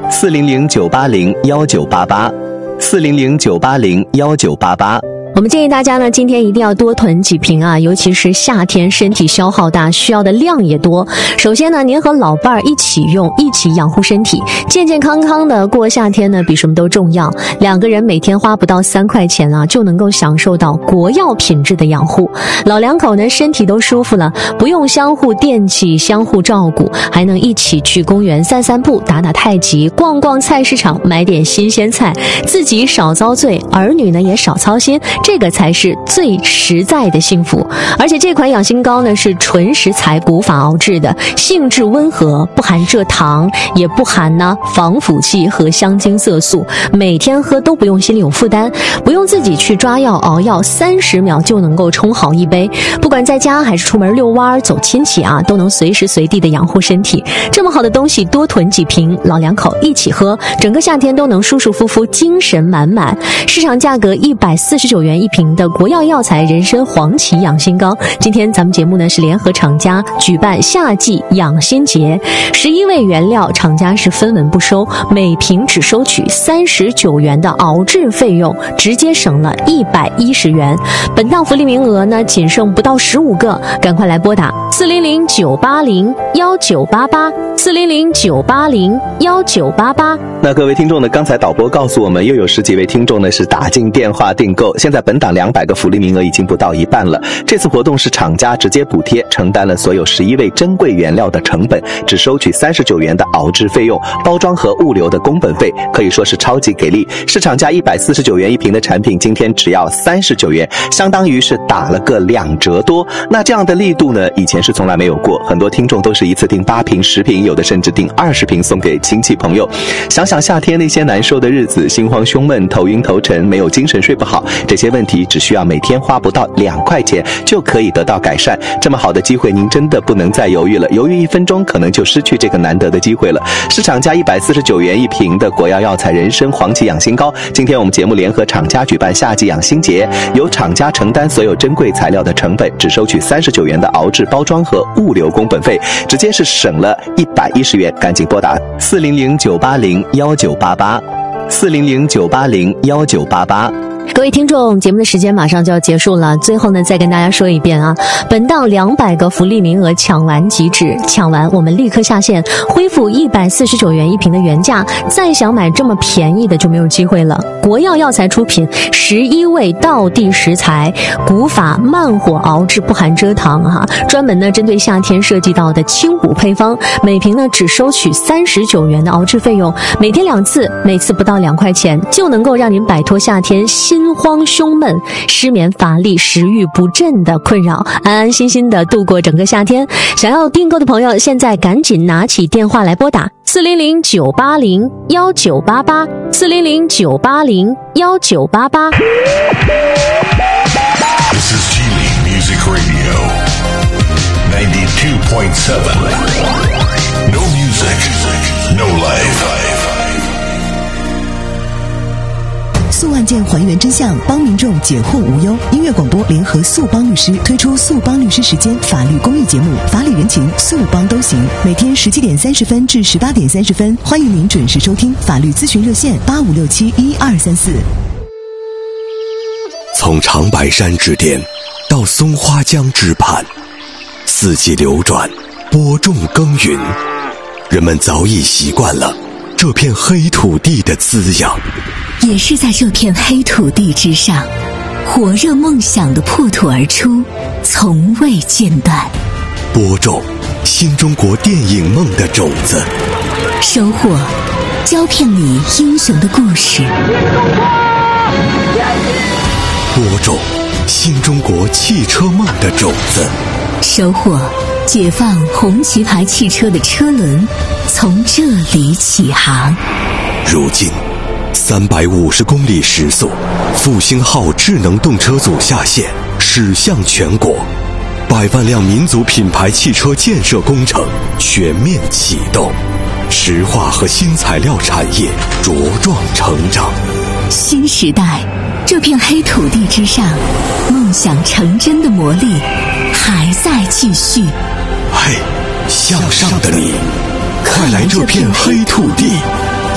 ，400-980-1988，400-980-1988。 我们建议大家呢，今天一定要多囤几瓶啊，尤其是夏天身体消耗大，需要的量也多。首先呢，您和老伴儿一起用，一起养护身体，健健康康的过夏天呢，比什么都重要。2个人每天花不到3块钱啊，就能够享受到国药品质的养护。老两口呢，身体都舒服了，不用相互惦记，相互照顾，还能一起去公园散散步，打打太极，逛逛菜市场，买点新鲜菜，自己少遭罪，儿女呢也少操心。这个才是最实在的幸福。而且这款养心膏呢是纯食材古法熬制的，性质温和，不含蔗糖，也不含防腐剂和香精色素，每天喝都不用心里有负担，不用自己去抓药熬药，30秒就能够冲好一杯。不管在家还是出门遛弯走亲戚啊，都能随时随地的养护身体。这么好的东西多囤几瓶，老两口一起喝，整个夏天都能舒舒服服，精神满满。市场价格149元一瓶的国药药材人参黄芪养心膏，今天咱们节目呢是联合厂家举办夏季养心节，11味原料厂家是分文不收，每瓶只收取39元的熬制费用，直接省了110元。本档福利名额呢仅剩不到15个，赶快来拨打400-980-1988，400-980-1988。 那各位听众呢，刚才导播告诉我们，又有10几位听众呢是打进电话订购，现在本档200个福利名额已经不到一半了。这次活动是厂家直接补贴，承担了所有11味珍贵原料的成本，只收取39元的熬制费用，包装和物流的工本费，可以说是超级给力。市场价149元一瓶的产品，今天只要39元，相当于是打了个2折多。那这样的力度呢，以前是从来没有过，很多听众都是一次订8瓶、10瓶，有的甚至订20瓶送给亲戚朋友。想想夏天那些难受的日子，心慌胸闷、头晕头沉、没有精神、睡不好，这些问题只需要每天花不到2块钱就可以得到改善。这么好的机会，您真的不能再犹豫了，犹豫1分钟可能就失去这个难得的机会了。市场价149元一瓶的国药药材人参黄芪养心膏，今天我们节目联合厂家举办夏季养心节，由厂家承担所有珍贵材料的成本，只收取39元的熬制、包装和物流工本费，直接是省了110元。赶紧拨打400-980-1988，400-980-1988。 各位听众，节目的时间马上就要结束了，最后呢再跟大家说一遍啊，本档200个福利名额抢完即止，抢完我们立刻下线，恢复149元一瓶的原价，再想买这么便宜的就没有机会了。国药药材出品11味道地食材，古法慢火熬制，不含蔗糖专门呢针对夏天设计到的清补配方，每瓶呢只收取39元的熬制费用，每天2次，每次不到2块钱，就能够让您摆脱夏天心慌胸闷、失眠乏力、食欲不振的困扰，安安心心的度过整个夏天。想要订购的朋友，现在赶紧拿起电话来拨打400-980-1988，400-980-1988。 This is Geely Music Radio 92.7. No music, no life. 诉案件还原真相，帮民众解惑无忧。音乐广播联合速帮律师推出速帮律师时间法律公益节目，法理人情速帮都行，每天17点30分至18点30分，欢迎您准时收听。法律咨询热线85671234。 从长白山之巅到松花江之畔，四季流转，播种耕耘，人们早已习惯了这片黑土地的滋养， 也是在这片黑土地之上，火热梦想的破土而出，从未间断。 播种新中国电影梦的种子， 收获胶片里英雄的故事。 播种新中国汽车梦的种子， 收获解放红旗牌汽车的车轮从这里起航。 如今350公里时速，复兴号智能动车组下线，驶向全国，100万辆民族品牌汽车建设工程全面启动，石化和新材料产业茁壮成长。 新时代，这片黑土地之上，梦想成真的魔力还在继续。 嘿，向上的你，快来这片黑土地